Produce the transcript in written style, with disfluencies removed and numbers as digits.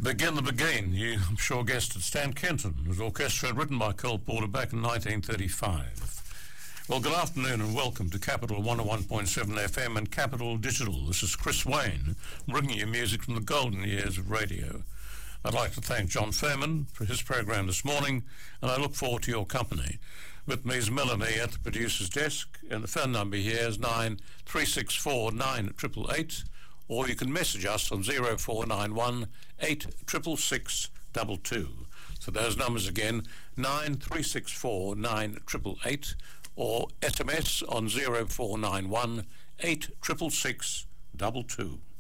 Begin the Beguine, you, I'm sure, guessed it. Stan Kenton was orchestra written by Cole Porter back in 1935. Well, good afternoon and welcome to Capital 101.7 FM and Capital Digital. This is Chris Wayne, bringing you music from the golden years of radio. I'd like to thank John Fairman for his program this morning, and I look forward to your company. With me is Melanie at the producer's desk, and the phone number here is 9364 9888, or you can message us on 0491 866 22. So those numbers again, 9364 9888, or SMS on 0491 866 22.